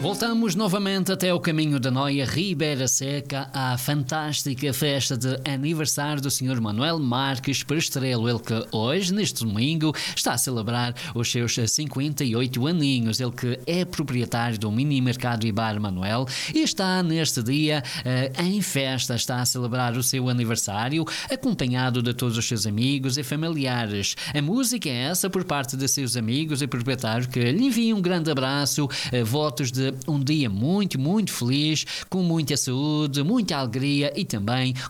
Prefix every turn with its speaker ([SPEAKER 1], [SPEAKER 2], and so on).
[SPEAKER 1] Voltamos novamente até o caminho da Noia Ribeira Seca, à fantástica festa de aniversário do Sr. Manuel Marques Perestrelo, ele que hoje, neste domingo, está a celebrar os seus 58 aninhos, ele que é proprietário do mini mercado e bar Manuel e está neste dia em festa, está a celebrar o seu aniversário, acompanhado de todos os seus amigos e familiares. A música é essa por parte de seus amigos e proprietários que lhe enviam um grande abraço, votos de um dia muito, muito feliz, com muita saúde, muita alegria e também